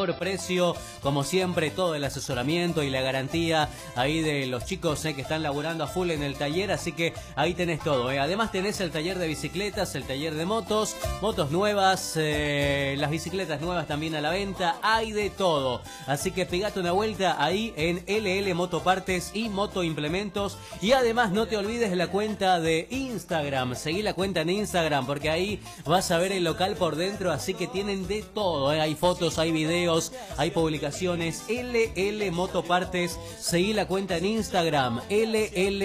mejor precio, como siempre, todo el asesoramiento y la garantía ahí de los chicos que están laburando a full en el taller, así que ahí tenés todo. Además tenés el taller de bicicletas, el taller de motos nuevas, las bicicletas nuevas también a la venta, hay de todo. Así que pegate una vuelta ahí en LL Motopartes y Motoimplementos. Y además no te olvides de la cuenta de Instagram, seguí la cuenta en Instagram porque ahí vas a ver el local por dentro, así que tienen de todo, hay fotos, hay videos, hay publicaciones. LL Motopartes, seguí la cuenta en Instagram, LL